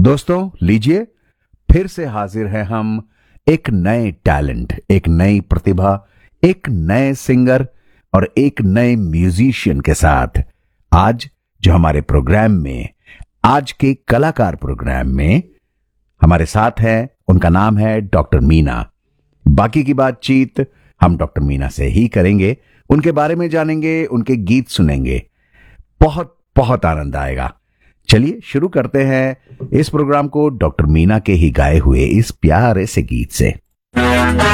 दोस्तों लीजिए, फिर से हाजिर हैं हम एक नए टैलेंट, एक नई प्रतिभा, एक नए सिंगर और एक नए म्यूजिशियन के साथ। आज जो हमारे प्रोग्राम में, आज के कलाकार प्रोग्राम में हमारे साथ है, उनका नाम है डॉक्टर मीना। बाकी की बातचीत हम डॉक्टर मीना से ही करेंगे, उनके बारे में जानेंगे, उनके गीत सुनेंगे। बहुत बहुत आनंद आएगा। चलिए शुरू करते हैं इस प्रोग्राम को डॉक्टर मीना के ही गाए हुए इस प्यारे से गीत से।